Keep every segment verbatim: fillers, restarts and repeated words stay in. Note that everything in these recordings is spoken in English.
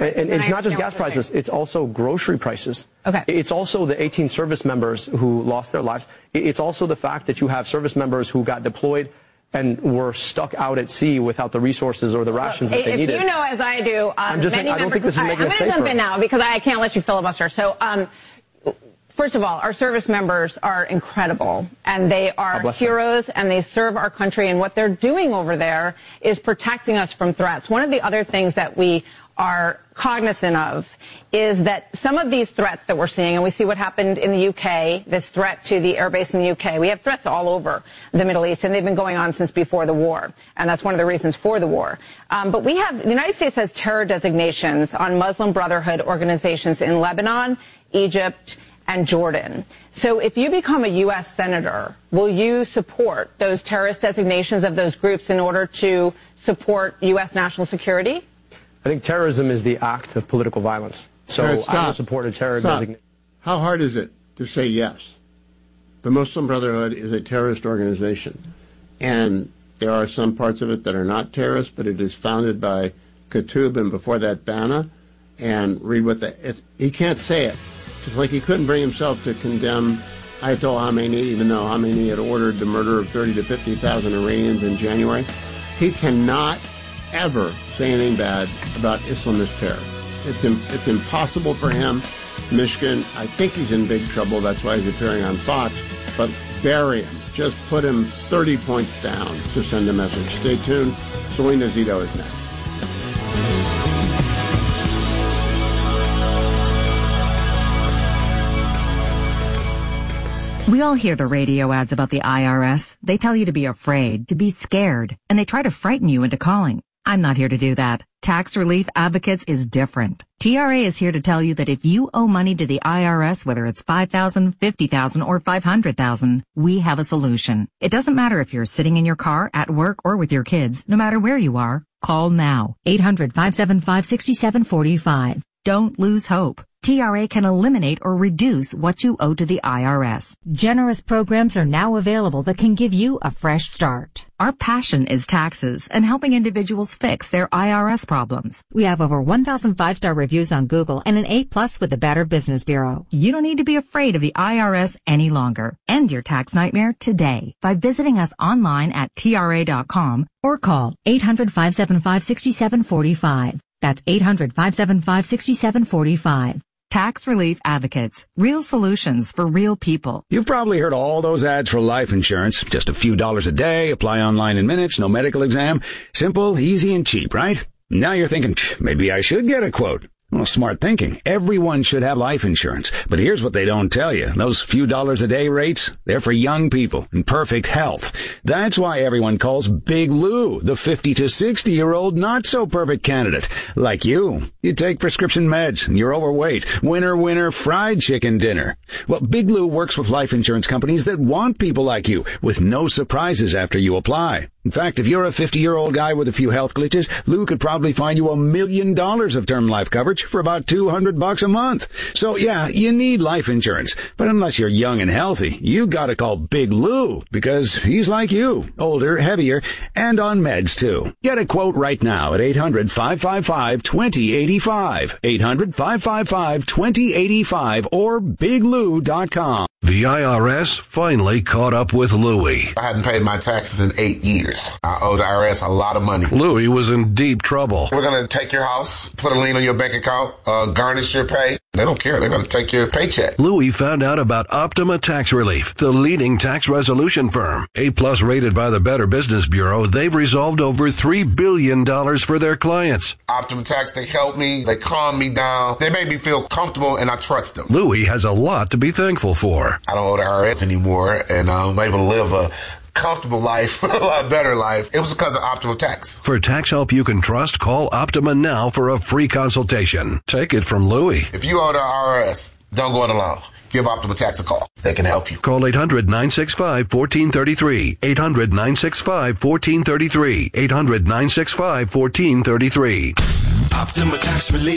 prices. And, and it's not just gas prices. It's also grocery prices. Okay. It's also the eighteen service members who lost their lives. It's also the fact that you have service members who got deployed and were stuck out at sea without the resources or the rations Look, that they if needed. You know, as I do, um, I'm just many saying, I don't members, think this is making right, it I'm safer. going to jump in now because I can't let you filibuster. So, um, first of all, our service members are incredible, and they are heroes, and they serve our country, and what they're doing over there is protecting us from threats. One of the other things that we are cognizant of is that some of these threats that we're seeing, and we see what happened in the U K, this threat to the airbase in the U K, we have threats all over the Middle East, and they've been going on since before the war, and that's one of the reasons for the war. Um, but we have, the United States has terror designations on Muslim Brotherhood organizations in Lebanon, Egypt, and Jordan. So if you become a U S senator, will you support those terrorist designations of those groups in order to support U S national security? I think terrorism is the act of political violence. So right, I will support a terror designation. How hard is it to say yes? The Muslim Brotherhood is a terrorist organization, and there are some parts of it that are not terrorist, but it is founded by Qutb and before that Banna, and read what the, it, he can't say it. Just like he couldn't bring himself to condemn Ayatollah Khamenei, even though Khamenei had ordered the murder of thirty to fifty thousand Iranians in January. He cannot ever say anything bad about Islamist terror. It's, im- it's impossible for him. Michigan, I think he's in big trouble. That's why he's appearing on Fox. But bury him. Just put him thirty points down to send a message. Stay tuned. Selena Zito is next. We all hear the radio ads about the I R S. They tell you to be afraid, to be scared, and they try to frighten you into calling. I'm not here to do that. Tax Relief Advocates is different. T R A is here to tell you that if you owe money to the I R S, whether it's five thousand dollars, fifty thousand dollars, or five hundred thousand dollars, we have a solution. It doesn't matter if you're sitting in your car, at work, or with your kids. No matter where you are, call now. eight hundred, five seven five, six seven four five. Don't lose hope. T R A can eliminate or reduce what you owe to the I R S. Generous programs are now available that can give you a fresh start. Our passion is taxes and helping individuals fix their I R S problems. We have over one thousand five-star reviews on Google and an A plus with the Better Business Bureau. You don't need to be afraid of the I R S any longer. End your tax nightmare today by visiting us online at T R A dot com or call eight hundred, five seven five, six seven four five. That's eight hundred, five seven five, six seven four five. Tax Relief Advocates. Real solutions for real people. You've probably heard all those ads for life insurance. Just a few dollars a day, apply online in minutes, no medical exam. Simple, easy, and cheap, right? Now you're thinking, maybe I should get a quote. Well, smart thinking. Everyone should have life insurance. But here's what they don't tell you. Those few dollars a day rates, they're for young people in perfect health. That's why everyone calls Big Lou the fifty to sixty year old not so perfect candidate. Like you. You take prescription meds and you're overweight. Winner, winner, fried chicken dinner. Well, Big Lou works with life insurance companies that want people like you with no surprises after you apply. In fact, if you're a fifty-year-old guy with a few health glitches, Lou could probably find you a million dollars of term life coverage for about two hundred bucks a month. So yeah, you need life insurance. But unless you're young and healthy, you gotta call Big Lou because he's like you, older, heavier, and on meds too. Get a quote right now at eight hundred, five five five, two zero eight five, eight hundred, five five five, two zero eight five or big lou dot com. The I R S finally caught up with Louie. I hadn't paid my taxes in eight years. I owe the I R S a lot of money. Louie was in deep trouble. We're going to take your house, put a lien on your bank account, uh, garnish your pay. They don't care. They're going to take your paycheck. Louie found out about Optima Tax Relief, the leading tax resolution firm. A-plus rated by the Better Business Bureau, they've resolved over three billion dollars for their clients. Optima Tax, they help me. They calm me down. They make me feel comfortable, and I trust them. Louie has a lot to be thankful for. I don't owe the I R S anymore, and I'm able to live a comfortable life, a lot better life. It was because of Optima Tax. For tax help you can trust, call Optima now for a free consultation. Take it from Louie. If you owe the I R S, don't go it alone. Give Optima Tax a call. They can help you. Call eight hundred, nine six five, one four three three. eight hundred, nine six five, one four three three. eight hundred, nine six five, one four three three. Optima Tax Relief.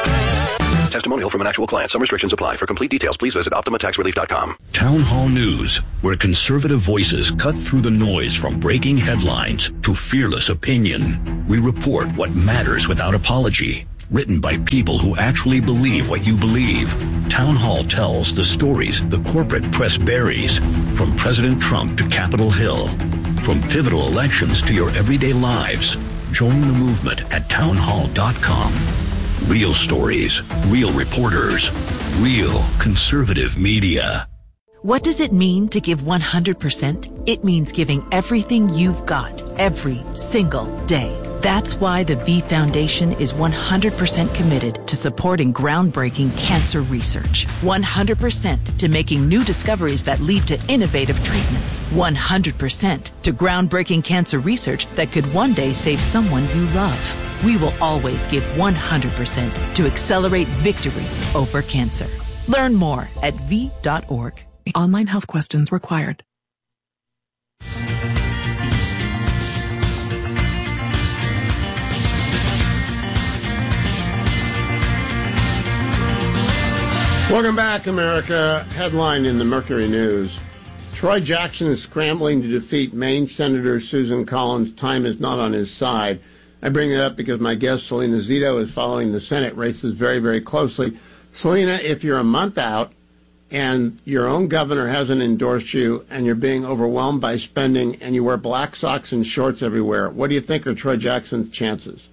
Testimonial from an actual client. Some restrictions apply. For complete details, please visit optima tax relief dot com. Town Hall News, where conservative voices cut through the noise from breaking headlines to fearless opinion. We report what matters without apology. written by people who actually believe what you believe. Town Hall tells the stories the corporate press buries, from President Trump to Capitol Hill, from pivotal elections to your everyday lives. Join the movement at town hall dot com. Real stories, real reporters, real conservative media. What does it mean to give one hundred percent? It means giving everything you've got every single day. That's why the V Foundation is one hundred percent committed to supporting groundbreaking cancer research. one hundred percent to making new discoveries that lead to innovative treatments. one hundred percent to groundbreaking cancer research that could one day save someone you love. We will always give one hundred percent to accelerate victory over cancer. Learn more at V dot org. Online health questions required. Welcome back, America. Headline in the Mercury News. Troy Jackson is scrambling to defeat Maine Senator Susan Collins. Time is not on his side. I bring it up because my guest, Selena Zito, is following the Senate races very, very closely. Selena, if you're a month out and your own governor hasn't endorsed you and you're being overwhelmed by spending and you wear black socks and shorts everywhere, what do you think are Troy Jackson's chances?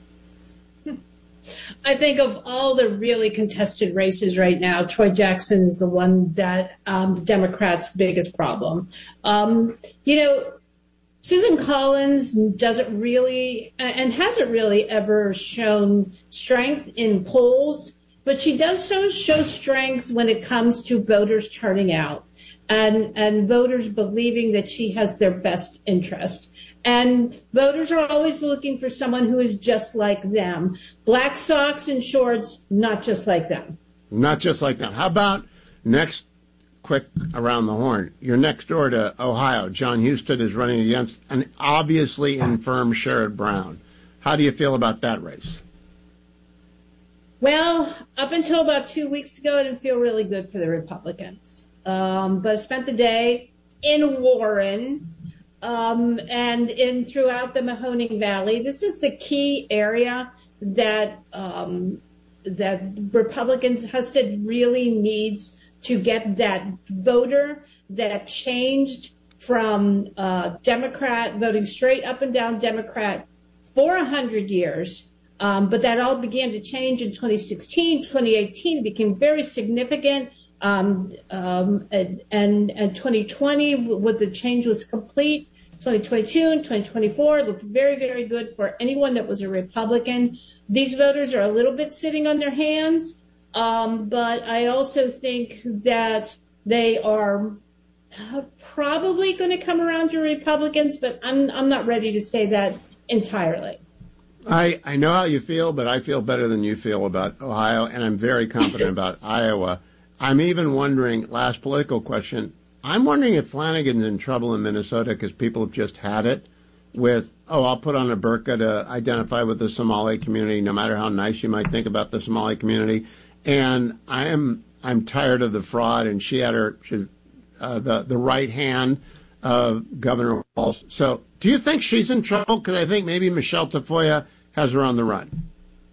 I think of all the really contested races right now, Troy Jackson is the one that um, the Democrats' biggest problem. Um, you know, Susan Collins doesn't really and hasn't really ever shown strength in polls, but she does so show strength when it comes to voters turning out and, and voters believing that she has their best interest. And voters are always looking for someone who is just like them. Black socks and shorts, not just like them. Not just like them. How about next, quick around the horn? You're next door to Ohio. John Husted is running against an obviously infirm Sherrod Brown. How do you feel about that race? Well, up until about two weeks ago, I didn't feel really good for the Republicans. Um, but I spent the day in Warren. Um, and in throughout the Mahoning Valley, this is the key area that um, that Republicans Husted really needs to get that voter that changed from uh, Democrat voting straight up and down Democrat for a hundred years. Um, but that all began to change in twenty sixteen, twenty eighteen. It became very significant. Um, um, and, and, and twenty twenty, when the change was complete, twenty twenty-two and twenty twenty-four looked very, very good for anyone that was a Republican. These voters are a little bit sitting on their hands, um, but I also think that they are probably going to come around to Republicans, but I'm, I'm not ready to say that entirely. I, I know how you feel, but I feel better than you feel about Ohio, and I'm very confident about Iowa. I'm even wondering, last political question, I'm wondering if Flanagan's in trouble in Minnesota because people have just had it with, oh, I'll put on a burqa to identify with the Somali community, no matter how nice you might think about the Somali community. And I am I'm tired of the fraud, and she had her she's, uh, the the right hand of Governor Walz. So do you think she's in trouble? Because I think maybe Michelle Tafoya has her on the run.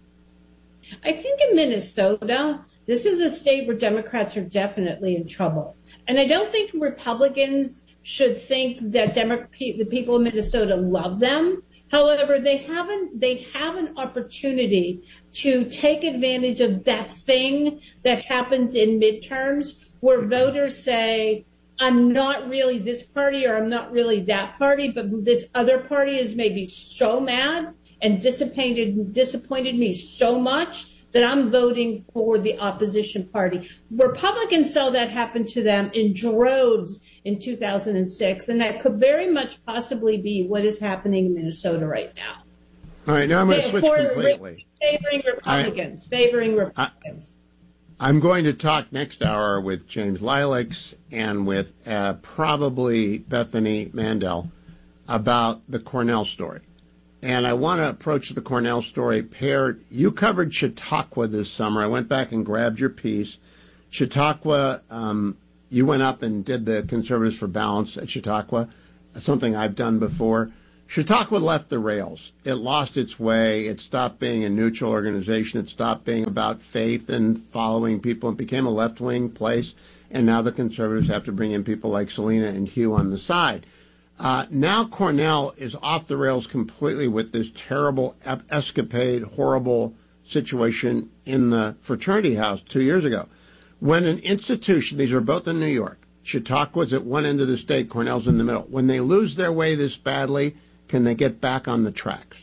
I think in Minnesota, this is a state where Democrats are definitely in trouble. And I don't think Republicans should think that Demo- the people of Minnesota love them. However, they haven't, they have an opportunity to take advantage of that thing that happens in midterms where voters say, I'm not really this party or I'm not really that party, but this other party has made me so mad and disappointed, disappointed me so much that I'm voting for the opposition party. Republicans saw that happen to them in droves in two thousand six, and that could very much possibly be what is happening in Minnesota right now. All right, now I'm going to switch for, completely. Favoring Republicans, I, favoring Republicans. I, I'm going to talk next hour with James Lilacs and with uh, probably Bethany Mandel about the Cornell story. And I want to approach the Cornell story paired. You covered Chautauqua this summer. I went back and grabbed your piece. Chautauqua, um, you went up and did the Conservatives for Balance at Chautauqua, something I've done before. Chautauqua left the rails. It lost its way. It stopped being a neutral organization. It stopped being about faith and following people. It became a left-wing place. And now the conservatives have to bring in people like Selena and Hugh on the side. Uh, now Cornell is off the rails completely with this terrible escapade, horrible situation in the fraternity house two years ago. When an institution, these are both in New York, Chautauqua's at one end of the state, Cornell's in the middle. When they lose their way this badly, can they get back on the tracks?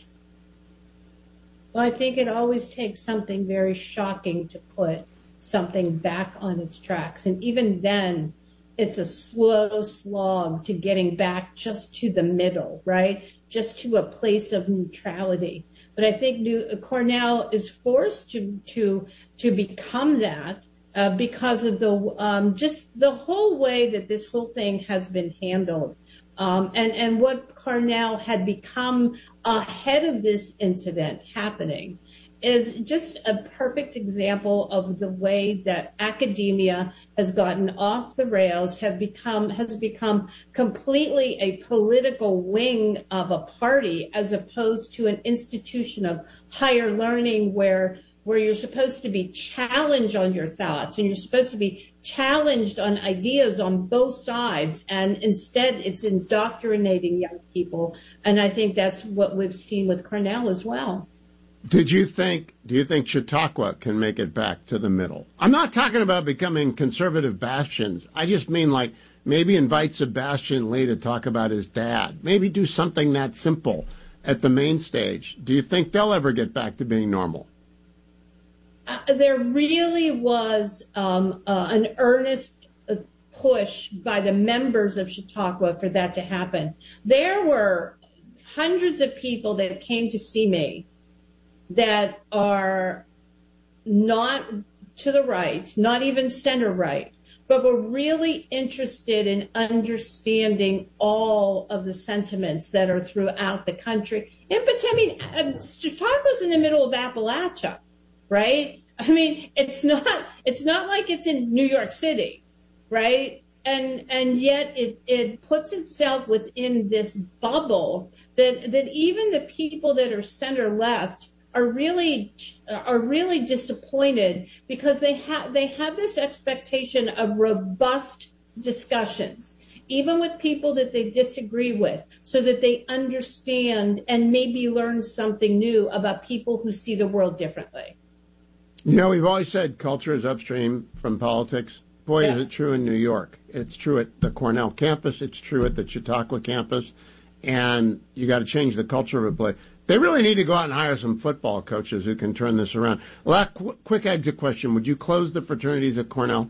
Well, I think it always takes something very shocking to put something back on its tracks. And even then, it's a slow slog to getting back just to the middle, right? Just to a place of neutrality. But I think New, Cornell is forced to to to become that uh, because of the um, just the whole way that this whole thing has been handled. Um, and, and what Cornell had become ahead of this incident happening is just a perfect example of the way that academia has gotten off the rails, have become has become completely a political wing of a party as opposed to an institution of higher learning where where you're supposed to be challenged on your thoughts and you're supposed to be challenged on ideas on both sides, and instead it's indoctrinating young people. And I think that's what we've seen with Cornell as well. Did you think, do you think Chautauqua can make it back to the middle? I'm not talking about becoming conservative bastions. I just mean like maybe invite Sebastian Lee to talk about his dad. Maybe do something that simple at the main stage. Do you think they'll ever get back to being normal? Uh, there really was um, uh, an earnest uh, push by the members of Chautauqua for that to happen. There were hundreds of people that came to see me that are not to the right, not even center right, but were really interested in understanding all of the sentiments that are throughout the country. In particular, I mean, uh, Chautauqua's in the middle of Appalachia, right? I mean, it's not it's not like it's in New York City, right? And and yet it, it puts itself within this bubble that that even the people that are center left are really are really disappointed because they have they have this expectation of robust discussions, even with people that they disagree with, so that they understand and maybe learn something new about people who see the world differently. You know, we've always said culture is upstream from politics. Boy, yeah. Is it true in New York. It's true at the Cornell campus. It's true at the Chautauqua campus. And you got to change the culture of a place. They really need to go out and hire some football coaches who can turn this around. Well, qu- quick exit question. Would you close the fraternities at Cornell?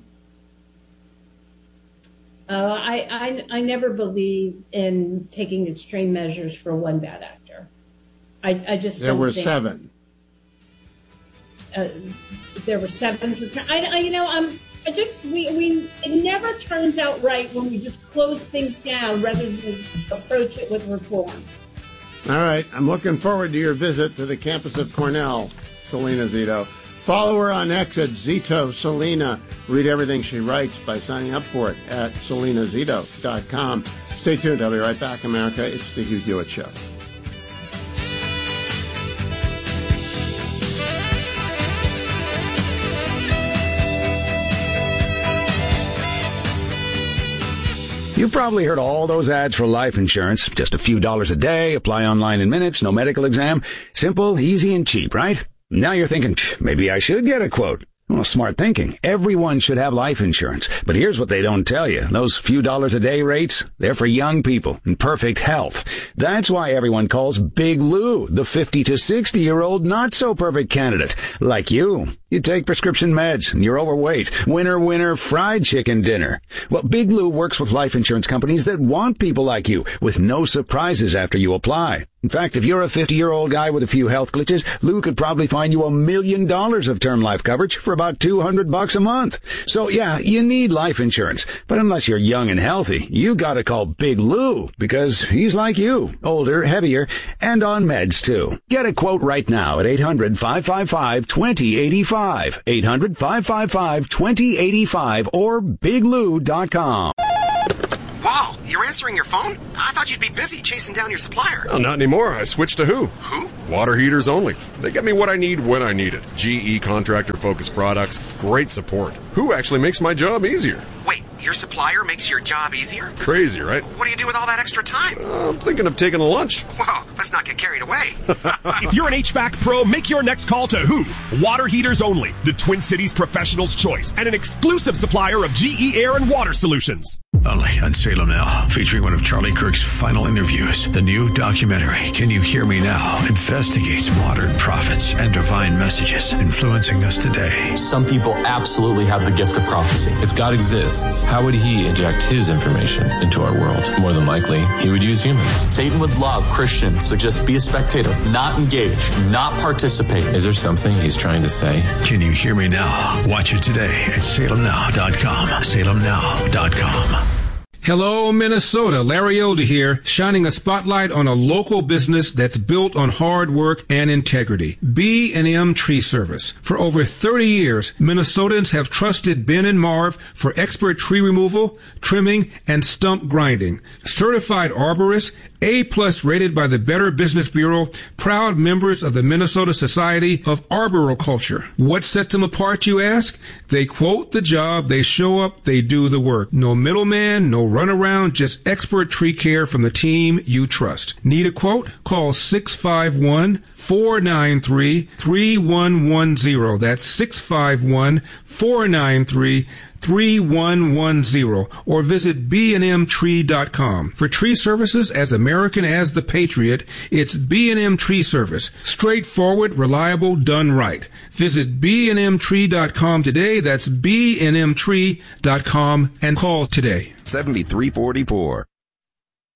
Uh, I, I I never believe in taking extreme measures for one bad actor. I, I just There don't were think, seven. Uh, there were seven. I, I, you know, I'm, I just, we, we, it never turns out right when we just close things down rather than approach it with reform. All right. I'm looking forward to your visit to the campus of Cornell, Selena Zito. Follow her on X at Zito Selena. Read everything she writes by signing up for it at selena zito dot com. Stay tuned. I'll be right back, America. It's the Hugh Hewitt Show. You've probably heard all those ads for life insurance. Just a few dollars a day, apply online in minutes, no medical exam. Simple, easy, and cheap, right? Now you're thinking, maybe I should get a quote. Well, smart thinking. Everyone should have life insurance. But here's what they don't tell you. Those few dollars a day rates, they're for young people in perfect health. That's why everyone calls Big Lou the fifty to sixty year old not so perfect candidate. Like you. You take prescription meds and you're overweight. Winner, winner, fried chicken dinner. Well, Big Lou works with life insurance companies that want people like you with no surprises after you apply. In fact, if you're a fifty-year-old guy with a few health glitches, Lou could probably find you a million dollars of term life coverage for about two hundred bucks a month. So yeah, you need life insurance. But unless you're young and healthy, you gotta call Big Lou because he's like you, older, heavier, and on meds too. Get a quote right now at eight hundred, five five five, two zero eight five. eight hundred, five five five, two zero eight five or big lou dot com. Wow, you're answering your phone? I thought you'd be busy chasing down your supplier. Oh, not anymore. I switched to Who. Who? Water heaters only. They get me what I need when I need it. G E contractor-focused products, great support. Who actually makes my job easier. Wait, your supplier makes your job easier? Crazy, right? What do you do with all that extra time? Uh, I'm thinking of taking a lunch. Whoa, let's not get carried away. If you're an H V A C pro, make your next call to Who. Water heaters only. The Twin Cities professional's choice and an exclusive supplier of G E Air and Water Solutions. Only on Salem Now, featuring one of Charlie Kirk's final interviews. The new documentary, Can You Hear Me Now?, investigates modern prophets and divine messages influencing us today. Some people absolutely have the gift of prophecy. If God exists, how would he inject his information into our world? More than likely, he would use humans. Satan would love Christians to just be a spectator, not engage, not participate. Is there something he's trying to say? Can You Hear Me Now? Watch it today at salem now dot com. salem now dot com. Hello, Minnesota. Larry Elder here, shining a spotlight on a local business that's built on hard work and integrity. B and M Tree Service. For over thirty years, Minnesotans have trusted Ben and Marv for expert tree removal, trimming, and stump grinding. Certified arborists, A-plus rated by the Better Business Bureau, proud members of the Minnesota Society of Arboriculture. What sets them apart, you ask? They quote the job, they show up, they do the work. No middleman, no runaround, just expert tree care from the team you trust. Need a quote? Call six five one, four nine three, three one one zero. That's six five one, four nine three, three one one zero, or visit b and m tree dot com. For tree services as American as the Patriot, it's B and M Tree Service. Straightforward, reliable, done right. Visit b and m tree dot com today. That's b and m tree dot com and call today. seventy-three forty-four.